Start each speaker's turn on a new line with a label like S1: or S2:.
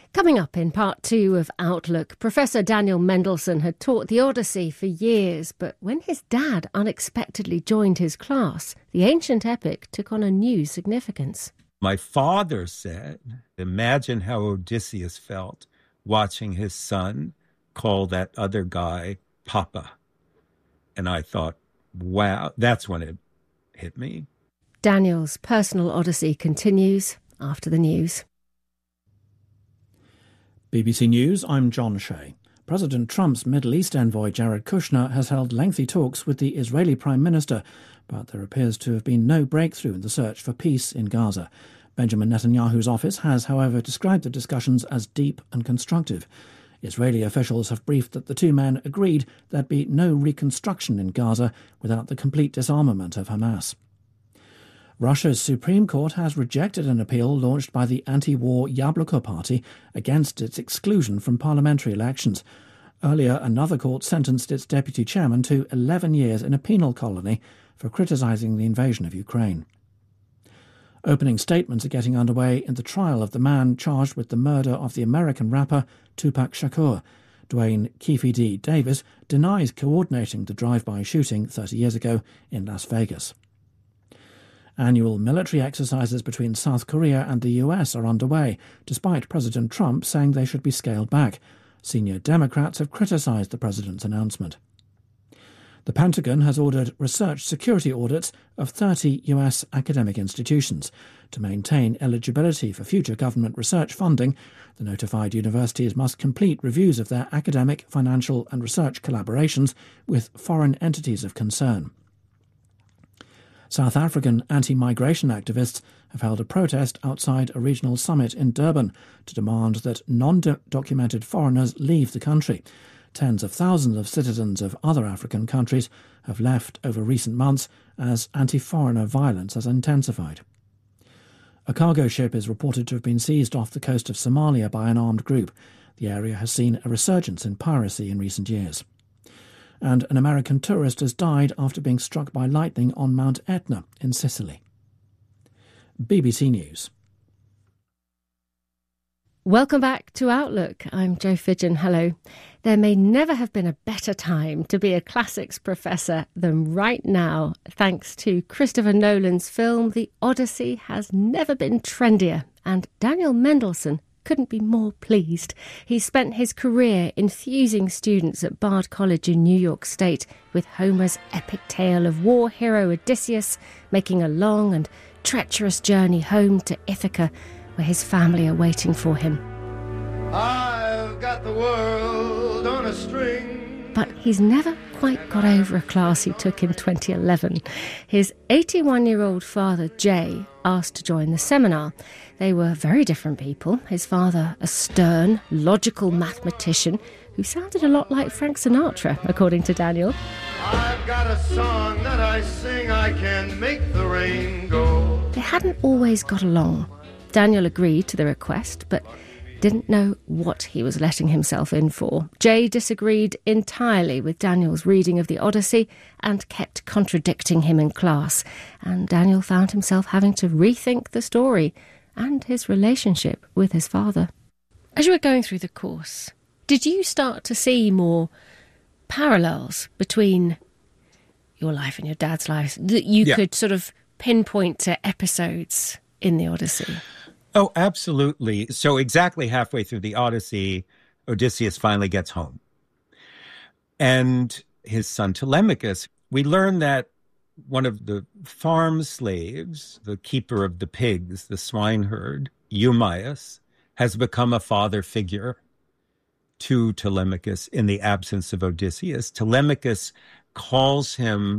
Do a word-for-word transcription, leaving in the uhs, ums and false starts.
S1: Coming up in part two of Outlook, Professor Daniel Mendelsohn had taught the Odyssey for years, but when his dad unexpectedly joined his class, the ancient epic took on a new significance.
S2: My father said, imagine how Odysseus felt watching his son call that other guy Papa. And I thought, wow, that's when it hit me.
S1: Daniel's personal Odyssey continues after the news.
S3: B B C News, I'm John Shea. President Trump's Middle East envoy Jared Kushner has held lengthy talks with the Israeli Prime Minister, but there appears to have been no breakthrough in the search for peace in Gaza. Benjamin Netanyahu's office has, however, described the discussions as deep and constructive. Israeli officials have briefed that the two men agreed there'd be no reconstruction in Gaza without the complete disarmament of Hamas. Russia's Supreme Court has rejected an appeal launched by the anti-war Yabloko party against its exclusion from parliamentary elections. Earlier, another court sentenced its deputy chairman to eleven years in a penal colony for criticising the invasion of Ukraine. Opening statements are getting underway in the trial of the man charged with the murder of the American rapper Tupac Shakur. Dwayne Keefe D. Davis denies coordinating the drive-by shooting thirty years ago in Las Vegas. Annual military exercises between South Korea and the U S are underway, despite President Trump saying they should be scaled back. Senior Democrats have criticised the president's announcement. The Pentagon has ordered research security audits of thirty U S academic institutions. To maintain eligibility for future government research funding, the notified universities must complete reviews of their academic, financial and research collaborations with foreign entities of concern. South African anti-migration activists have held a protest outside a regional summit in Durban to demand that non-documented foreigners leave the country. Tens of thousands of citizens of other African countries have left over recent months as anti-foreigner violence has intensified. A cargo ship is reported to have been seized off the coast of Somalia by an armed group. The area has seen a resurgence in piracy in recent years. And an American tourist has died after being struck by lightning on Mount Etna in Sicily. B B C News.
S1: Welcome back to Outlook. I'm Jo Fidgen. Hello. There may never have been a better time to be a classics professor than right now. Thanks to Christopher Nolan's film, The Odyssey has never been trendier, and Daniel Mendelsohn couldn't be more pleased. He spent his career infusing students at Bard College in New York State with Homer's epic tale of war hero Odysseus making a long and treacherous journey home to Ithaca, where his family are waiting for him.
S4: I've got the world on a string.
S1: But he's never quite got over a class he took in twenty eleven. His eighty-one-year-old father, Jay, asked to join the seminar. They were very different people. His father, a stern, logical mathematician who sounded a lot like Frank Sinatra, according to Daniel.
S4: I've got a song that I sing, I can make the rain go.
S1: They hadn't always got along. Daniel agreed to the request, but didn't know what he was letting himself in for. Jay disagreed entirely with Daniel's reading of the Odyssey and kept contradicting him in class, and Daniel found himself having to rethink the story and his relationship with his father. As you were going through the course, did you start to see more parallels between your life and your dad's life that you
S2: Yeah.
S1: could sort of pinpoint to episodes in the Odyssey?
S2: Oh, absolutely. So exactly halfway through the Odyssey, Odysseus finally gets home. And his son Telemachus, we learn that one of the farm slaves, the keeper of the pigs, the swineherd, Eumaeus, has become a father figure to Telemachus in the absence of Odysseus. Telemachus calls him